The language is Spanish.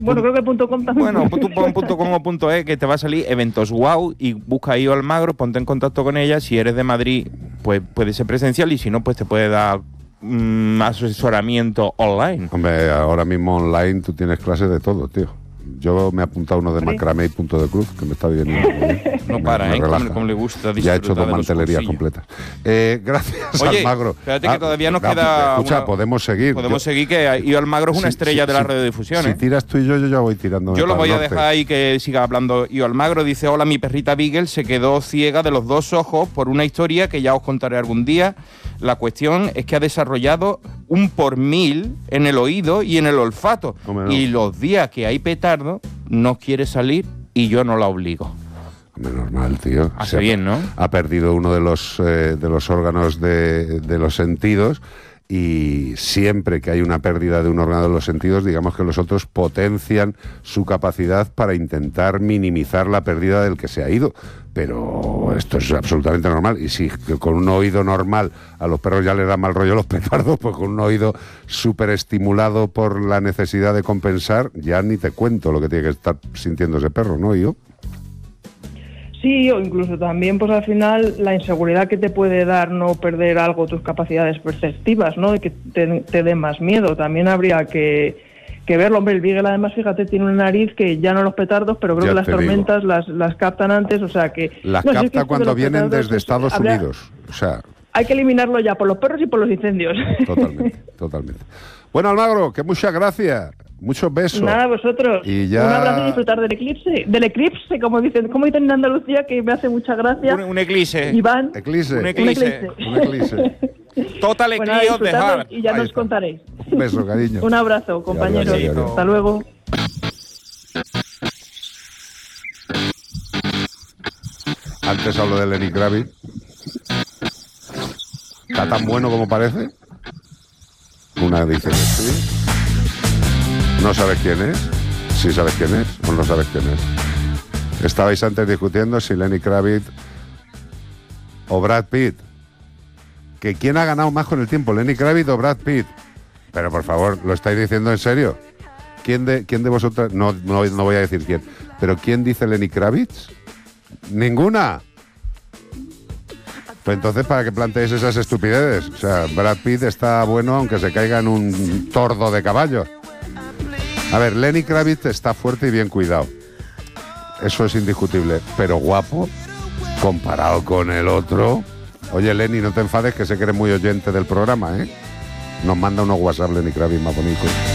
Bueno, creo que .com también. Bueno, tú pon .com o .es, que te va a salir eventos wow, y busca ahí Almagro, ponte en contacto con ella. Si eres de Madrid, pues puede ser presencial, y si no, pues te puede dar asesoramiento online. Hombre, ahora mismo online tú tienes clases de todo, tío. Yo me he apuntado uno de macramé y punto de cruz, que me está viniendo muy bien. No para, me relaja. Como le gusta. Ya he hecho dos mantelerías completas. Gracias, Oye, Almagro. Espérate que todavía nos queda... Escucha, podemos seguir. Podemos seguir, que Ío Almagro es una estrella de la radiodifusión. Si tiras tú y yo ya voy tirando. Yo lo voy a dejar ahí que siga hablando Ío Almagro. Dice: hola, mi perrita Beagle se quedó ciega de los dos ojos por una historia que ya os contaré algún día. La cuestión es que ha desarrollado un por mil en el oído y en el olfato. Y los días que hay petardo no quiere salir y yo no la obligo. Normal, tío. Hace bien, ¿no? Ha perdido uno de los órganos de los sentidos, y siempre que hay una pérdida de un órgano de los sentidos, digamos que los otros potencian su capacidad para intentar minimizar la pérdida del que se ha ido. Pero esto es absolutamente normal. Y si con un oído normal a los perros ya les da mal rollo los petardos, pues con un oído súper estimulado por la necesidad de compensar, ya ni te cuento lo que tiene que estar sintiendo ese perro, ¿no, yo? Sí, o incluso también, pues al final, la inseguridad que te puede dar no perder algo, tus capacidades perceptivas, ¿no? Y que te dé más miedo. También habría que verlo. Hombre, el Beagle, además, fíjate, tiene una nariz que ya no los petardos, pero creo que las tormentas las captan antes, o sea que... Las capta cuando vienen desde Estados Unidos, o sea... Hay que eliminarlo ya por los perros y por los incendios. Totalmente. Bueno, Almagro, que muchas gracias. Muchos besos. Nada, vosotros. Y ya... Un abrazo y disfrutar del eclipse. Del eclipse, como dicen en Andalucía, que me hace mucha gracia. Un eclipse. Iván. Un eclipse. Total eclipse de Hart. Y ya nos contaréis. Un beso, cariño. Un abrazo, compañeros. Hasta luego. Antes hablo de Lenny Kravitz. ¿Está tan bueno como parece? Una dice que sí. ¿No sabes quién es? ¿Sí sabes quién es o no sabes quién es? Estabais antes discutiendo si Lenny Kravitz o Brad Pitt. ¿Que quién ha ganado más con el tiempo, Lenny Kravitz o Brad Pitt? Pero por favor, ¿lo estáis diciendo en serio? ¿Quién de vosotras? No voy a decir quién. ¿Pero quién dice Lenny Kravitz? ¡Ninguna! Pues entonces, ¿para qué planteéis esas estupideces? O sea, Brad Pitt está bueno aunque se caiga en un tordo de caballo. A ver, Lenny Kravitz está fuerte y bien cuidado. Eso es indiscutible. Pero guapo, comparado con el otro... Oye, Lenny, no te enfades, que sé que eres muy oyente del programa, ¿eh? Nos manda unos WhatsApp Lenny Kravitz más bonitos.